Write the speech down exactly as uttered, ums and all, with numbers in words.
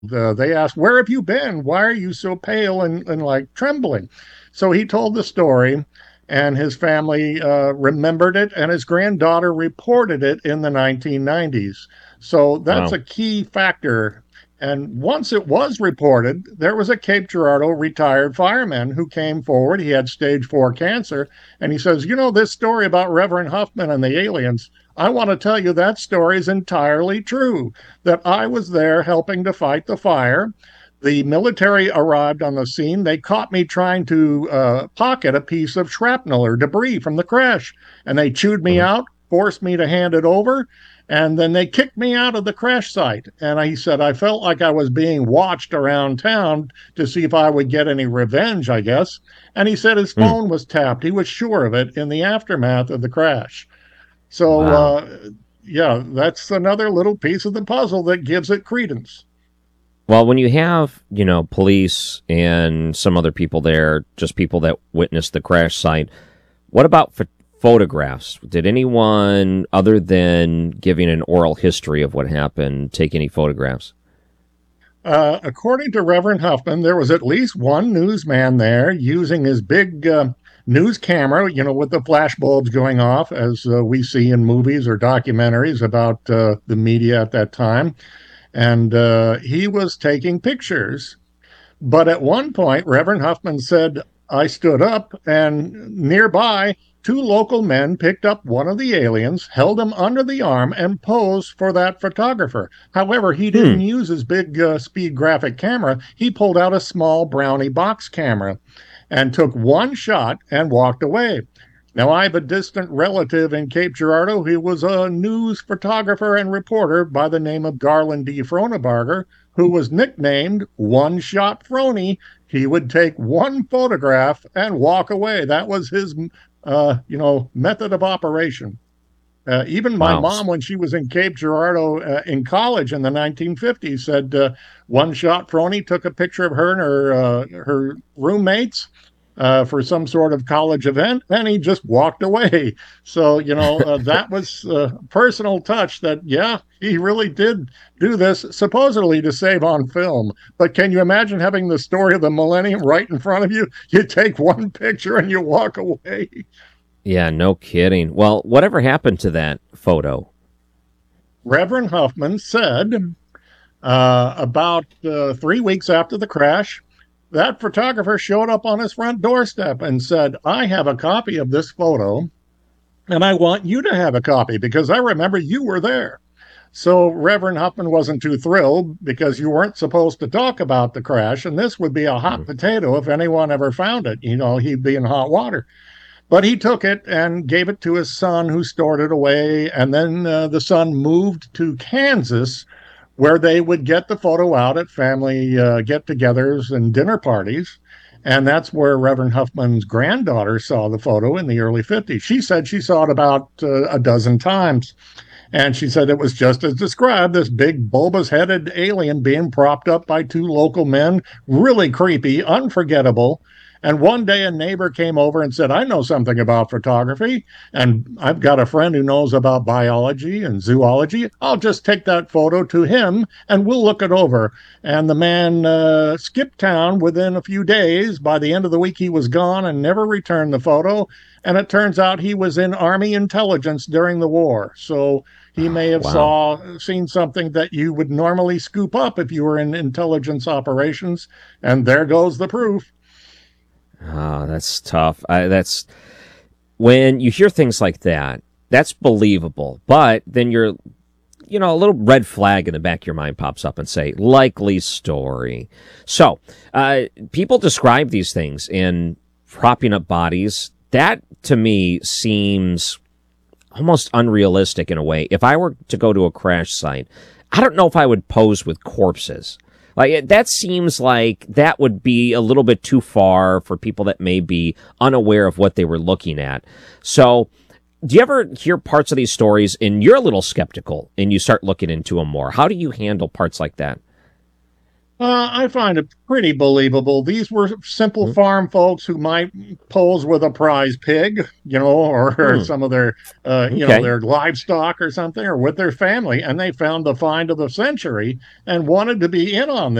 Uh, they asked, "Where have you been? Why are you so pale and, and like trembling?" So he told the story, and his family uh, remembered it, and his granddaughter reported it in the nineteen nineties. So that's Wow. a key factor. And once it was reported, there was a Cape Girardeau retired fireman who came forward. He had stage four cancer, and he says, "You know, this story about Reverend Huffman and the aliens, I want to tell you that story is entirely true, that I was there helping to fight the fire. The military arrived on the scene. They caught me trying to uh, pocket a piece of shrapnel or debris from the crash, and they chewed me Mhm. out, forced me to hand it over, and then they kicked me out of the crash site." And he said, "I felt like I was being watched around town to see if I would get any revenge, I guess." And he said his Mm. phone was tapped. He was sure of it in the aftermath of the crash. So, Wow. uh, yeah, that's another little piece of the puzzle that gives it credence. Well, when you have, you know, police and some other people there, just people that witnessed the crash site, what about ph photographs? Did anyone, other than giving an oral history of what happened, take any photographs? Uh, according to Reverend Huffman, there was at least one newsman there using his big uh, news camera, you know, with the flash bulbs going off, as uh, we see in movies or documentaries about uh, the media at that time. And uh, he was taking pictures. But at one point, Reverend Huffman said, "I stood up, and nearby, two local men picked up one of the aliens, held him under the arm, and posed for that photographer. However, he didn't Hmm. use his big uh, speed graphic camera. He pulled out a small Brownie box camera and took one shot and walked away." Now, I have a distant relative in Cape Girardeau who was a news photographer and reporter by the name of Garland D. Fronebarger, who was nicknamed One Shot Frony. He would take one photograph and walk away. That was his, uh, you know, method of operation. Uh, even my Wow. mom, when she was in Cape Girardeau uh, in college in the nineteen fifties, said uh, One Shot Frony took a picture of her and her uh, her roommates uh, for some sort of college event, and he just walked away. So you know uh, that was a personal touch. That yeah, he really did do this supposedly to save on film. But can you imagine having the story of the millennium right in front of you? You take one picture and you walk away. Yeah, no kidding. Well, whatever happened to that photo? Reverend Huffman said uh, about uh, three weeks after the crash, that photographer showed up on his front doorstep and said, "I have a copy of this photo, and I want you to have a copy because I remember you were there." So Reverend Huffman wasn't too thrilled because you weren't supposed to talk about the crash, and this would be a hot Hmm. potato if anyone ever found it. You know, he'd be in hot water. But he took it and gave it to his son, who stored it away. And then uh, the son moved to Kansas, where they would get the photo out at family uh, get togethers and dinner parties. And that's where Reverend Huffman's granddaughter saw the photo in the early fifties. She said she saw it about uh, a dozen times. And she said it was just as described, this big bulbous headed alien being propped up by two local men. Really creepy, unforgettable. And one day a neighbor came over and said, "I know something about photography, and I've got a friend who knows about biology and zoology. I'll just take that photo to him and we'll look it over." And the man uh, skipped town within a few days. By the end of the week, he was gone and never returned the photo. And it turns out he was in Army intelligence during the war. So he may have Wow. saw seen something that you would normally scoop up if you were in intelligence operations, and there goes the proof. Oh, that's tough. I, that's when you hear things like that. That's believable, but then you're, you know, a little red flag in the back of your mind pops up and say likely story. So, uh, people describe these things in propping up bodies. That to me seems almost unrealistic in a way. If I were to go to a crash site, I don't know if I would pose with corpses. Like it, that seems like that would be a little bit too far for people that may be unaware of what they were looking at. So, do you ever hear parts of these stories and you're a little skeptical and you start looking into them more? How do you handle parts like that? Uh, I find it pretty believable. These were simple Hmm. farm folks who might pose with a prize pig, you know, or, or Hmm. some of their, uh, you know, Okay. their livestock or something, or with their family, and they found the find of the century and wanted to be in on